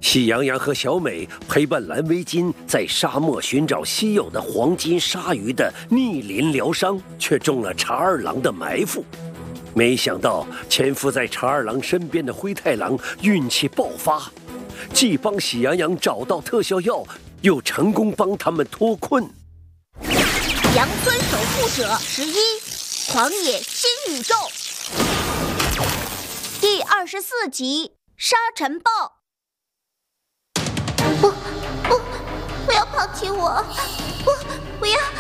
喜羊羊和小美陪伴蓝围巾在沙漠寻找稀有的黄金鲨鱼的逆鳞疗伤，却中了茶二郎的埋伏。没想到潜伏在茶二郎身边的灰太狼运气爆发，既帮喜羊羊找到特效药，又成功帮他们脱困。 羊村守护者11，狂野新宇宙，第24集沙尘暴。不要抛弃我！不要！